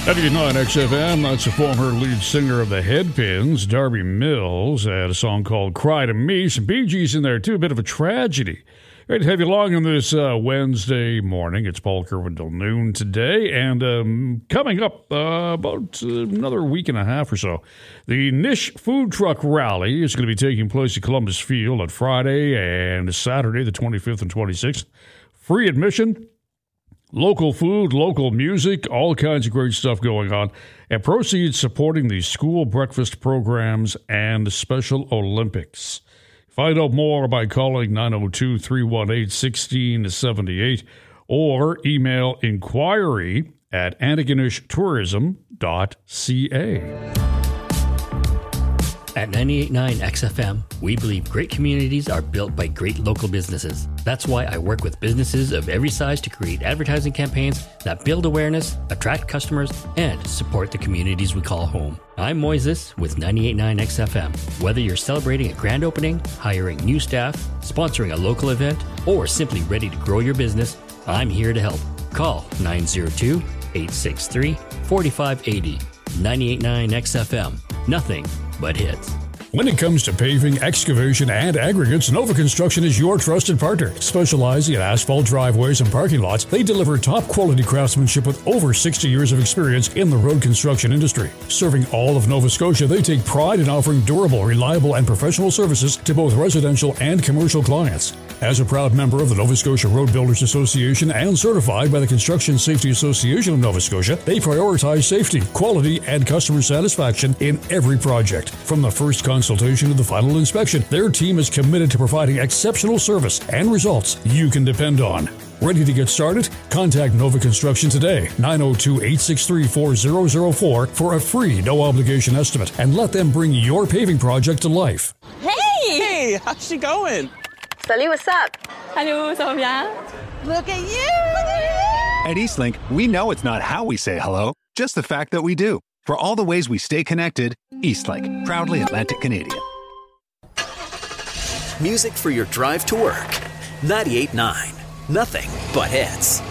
99 XFM, that's the former lead singer of the Headpins, Darby Mills, had a song called Cry to Me. Some Bee Gees in there, too. A bit of a tragedy. Great to have you along on this Wednesday morning. It's Paul Kerwin till noon today. And coming up about another week and a half or so, the Niche Food Truck Rally is going to be taking place at Columbus Field on Friday and Saturday, the 25th and 26th. Free admission. Local food, local music, all kinds of great stuff going on. And proceeds supporting the school breakfast programs and Special Olympics. Find out more by calling 902-318-1678 or email inquiry at antigonushtourism.ca. At 98.9 XFM, we believe great communities are built by great local businesses. That's why I work with businesses of every size to create advertising campaigns that build awareness, attract customers, and support the communities we call home. I'm Moises with 98.9 XFM. Whether you're celebrating a grand opening, hiring new staff, sponsoring a local event, or simply ready to grow your business, I'm here to help. Call 902-863-4580. 98.9 XFM. Nothing but hits. When it comes to paving, excavation, and aggregates, Nova Construction is your trusted partner. Specializing in asphalt driveways and parking lots, they deliver top-quality craftsmanship with over 60 years of experience in the road construction industry. Serving all of Nova Scotia, they take pride in offering durable, reliable, and professional services to both residential and commercial clients. As a proud member of the Nova Scotia Road Builders Association and certified by the Construction Safety Association of Nova Scotia, they prioritize safety, quality, and customer satisfaction in every project. From the first consultation to the final inspection, their team is committed to providing exceptional service and results you can depend on. Ready to get started? Contact Nova Construction today, 902-863-4004 for a free, no-obligation estimate, and let them bring your paving project to life. Hey, how's she going? Salut, what's up? Hello, ça va bien? Look at you! At Eastlink, we know it's not how we say hello, just the fact that we do. For all the ways we stay connected, Eastlink, proudly Atlantic Canadian. Music for your drive to work. 98.9. Nothing but hits.